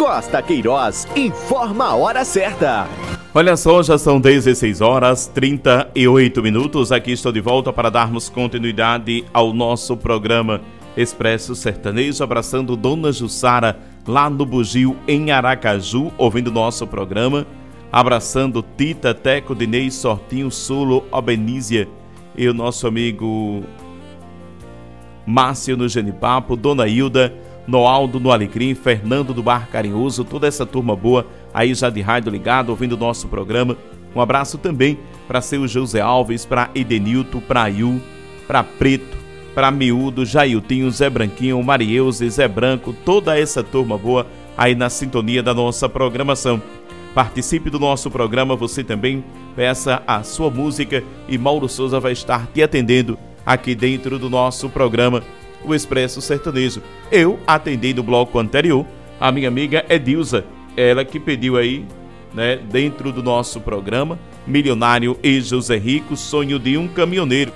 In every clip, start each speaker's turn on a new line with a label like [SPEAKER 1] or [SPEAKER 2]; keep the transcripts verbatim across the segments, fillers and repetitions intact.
[SPEAKER 1] Costa Queiroz informa a hora certa.
[SPEAKER 2] Olha só, já são dezesseis horas e trinta e oito minutos. Aqui estou de volta para darmos continuidade ao nosso programa Expresso Sertanejo, abraçando Dona Jussara lá no Bugio, em Aracaju, ouvindo nosso programa. Abraçando Tita, Teco, Dinei, Sortinho, Sulo, Obenísia e o nosso amigo Márcio no Genipapo, Dona Hilda, Noaldo no Alecrim, Fernando do Bar Carinhoso, toda essa turma boa aí já de rádio ligado, ouvindo o nosso programa. Um abraço também para seu José Alves, para Edenilton, para Iu, para Preto, para Miúdo, Jailtinho, Zé Branquinho, Marieuze, Zé Branco, toda essa turma boa aí na sintonia da nossa programação. Participe do nosso programa, você também peça a sua música e Mauro Souza vai estar te atendendo aqui dentro do nosso programa, o Expresso Sertanejo. Eu atendi no bloco anterior a minha amiga Edilza, ela que pediu aí, né, dentro do nosso programa, Milionário e José Rico, Sonho de um Caminhoneiro.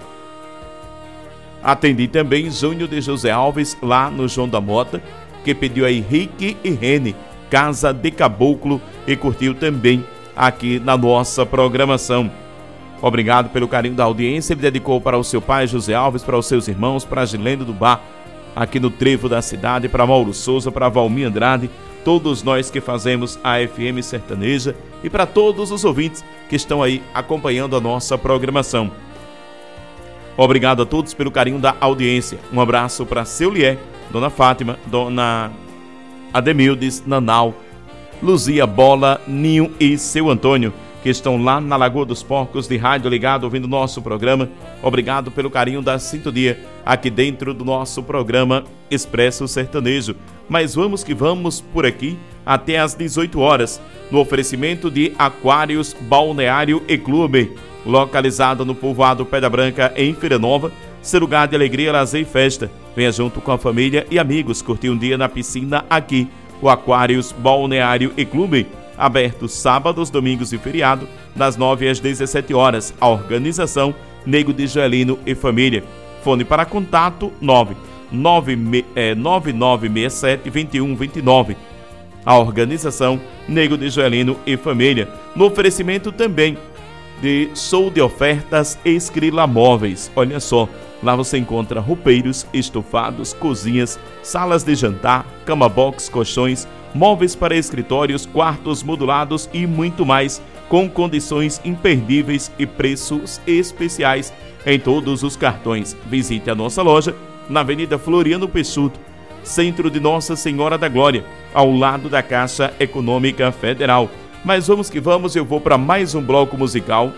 [SPEAKER 2] Atendi também Júnior de José Alves, lá no João da Mota, que pediu aí Rick e Rene, Casa de Caboclo, e curtiu também aqui na nossa programação. Obrigado pelo carinho da audiência. Ele dedicou para o seu pai, José Alves, para os seus irmãos, para a Gilenda do Bar, aqui no Trevo da Cidade, para Mauro Souza, para Valmir Andrade, todos nós que fazemos a F M Sertaneja e para todos os ouvintes que estão aí acompanhando a nossa programação. Obrigado a todos pelo carinho da audiência. Um abraço para seu Lié, Dona Fátima, Dona Ademildes, Nanau, Luzia Bola, Ninho e seu Antônio, que estão lá na Lagoa dos Porcos, de rádio ligado, ouvindo nosso programa. Obrigado pelo carinho da sintonia aqui dentro do nosso programa Expresso Sertanejo. Mas vamos que vamos por aqui até às dezoito horas, no oferecimento de Aquários Balneário e Clube, localizado no povoado Pedra Branca, em Feira Nova, seu lugar de alegria, lazer e festa. Venha junto com a família e amigos curtir um dia na piscina aqui, o Aquários Balneário e Clube, aberto sábados, domingos e feriado, das nove às dezessete horas. A organização Nego de Joelino e Família. Fone para contato nove nove nove seis sete, dois um dois nove. A organização Nego de Joelino e Família. No oferecimento também de Show de Ofertas Escrila Móveis. Olha só, lá você encontra roupeiros, estofados, cozinhas, salas de jantar, cama box, colchões, móveis para escritórios, quartos modulados e muito mais, com condições imperdíveis e preços especiais em todos os cartões. Visite a nossa loja na Avenida Floriano Peixoto, centro de Nossa Senhora da Glória, ao lado da Caixa Econômica Federal. Mas vamos que vamos, eu vou para mais um bloco musical.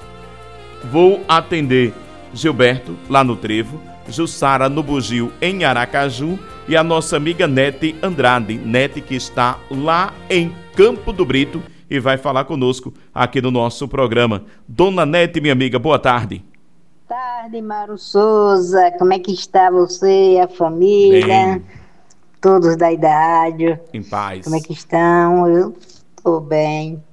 [SPEAKER 2] Vou atender Gilberto, lá no Trevo, Jussara no Bugio, em Aracaju, e a nossa amiga Nete Andrade, Nete que está lá em Campo do Brito e vai falar conosco aqui no nosso programa. Dona Nete, minha amiga, boa tarde.
[SPEAKER 3] Boa tarde, Mauro Souza, como é que está você, a família,
[SPEAKER 2] Bem.
[SPEAKER 3] Todos daí da rádio?
[SPEAKER 2] Em paz.
[SPEAKER 3] Como é que estão? Eu estou bem.